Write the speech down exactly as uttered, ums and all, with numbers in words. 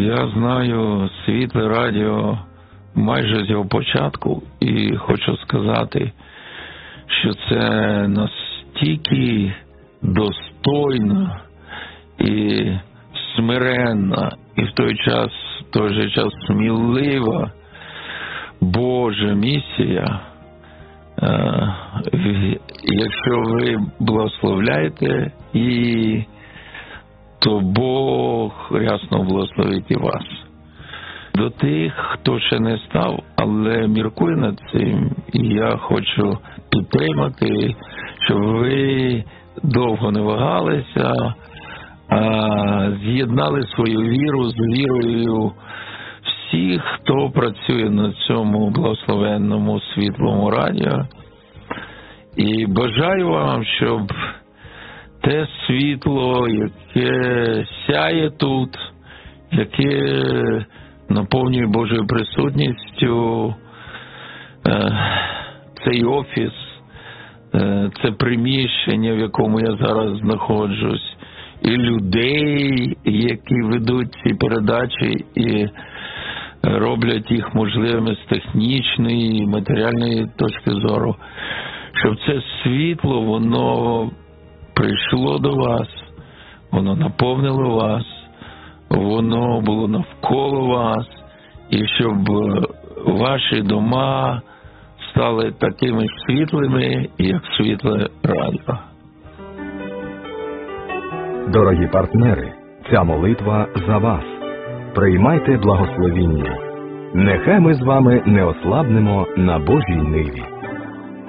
Я знаю Світле Радіо майже з його початку і хочу сказати, що це настільки достойна і смиренна, і в той час, в той же час смілива Божа місія. Якщо ви благословляєте її, то Бог рясно благословить і вас. До тих, хто ще не став, але міркує над цим, і я хочу підтримати, щоб ви довго не вагалися, а з'єднали свою віру з вірою всіх, хто працює на цьому благословенному світлому радіо. І бажаю вам, щоб те світло, яке сяє тут, яке наповнює Божою присутністю цей офіс, це приміщення, в якому я зараз знаходжусь, і людей, які ведуть ці передачі і роблять їх можливими з технічної і матеріальної точки зору, щоб це світло, воно прийшло до вас, воно наповнило вас, воно було навколо вас, і щоб ваші дома стали такими ж світлими, як Світле Радіо. Дорогі партнери, ця молитва за вас. Приймайте благословіння. Нехай ми з вами не ослабнемо на Божій ниві.